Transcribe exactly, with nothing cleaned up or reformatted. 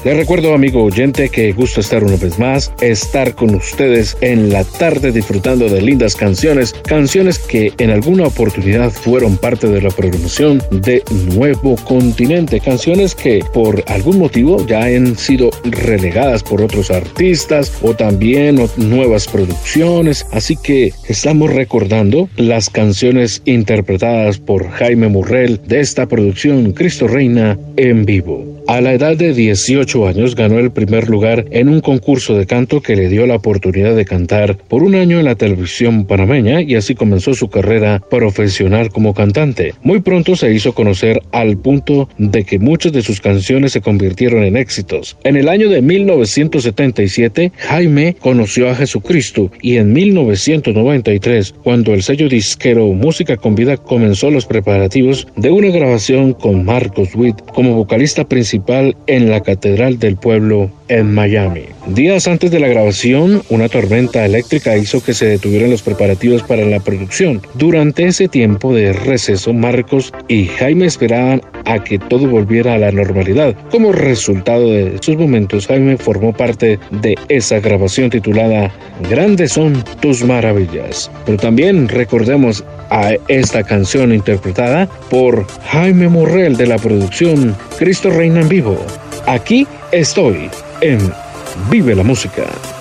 Les recuerdo, amigo oyente, que gusto estar una vez más, estar con ustedes en la tarde disfrutando de lindas canciones, canciones que en alguna oportunidad fueron parte de la programación de Nuevo Continente, canciones que por algún motivo ya han sido relegadas por otros artistas o también nuevas producciones, así que estamos recordando las canciones interpretadas por Jaime Murrell de esta producción Cristo Reina en vivo. A la edad de dieciocho años ganó el primer lugar en un concurso de canto que le dio la oportunidad de cantar por un año en la televisión panameña y así comenzó su carrera profesional como cantante. Muy pronto se hizo conocer al punto de que muchas de sus canciones se convirtieron en éxitos. En el año de mil novecientos setenta y siete, Jaime conoció a Jesucristo y en mil novecientos noventa y tres, cuando el sello disquero Música con Vida comenzó los preparativos de una grabación con Marcos Witt como vocalista principal en la Catedral del Pueblo en Miami. Días antes de la grabación, una tormenta eléctrica hizo que se detuvieran los preparativos para la producción. Durante ese tiempo de receso, Marcos y Jaime esperaban a que todo volviera a la normalidad. Como resultado de esos momentos, Jaime formó parte de esa grabación titulada Grandes son tus maravillas. Pero también recordemos a esta canción interpretada por Jaime Murrell de la producción Cristo Reina en vivo. Aquí estoy en Vive la Música.